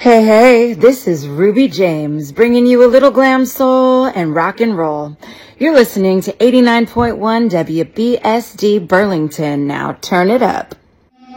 Hey, this is Ruby James bringing you a little glam soul and rock and roll. You're listening to 89.1 WBSD Burlington. Now turn it up.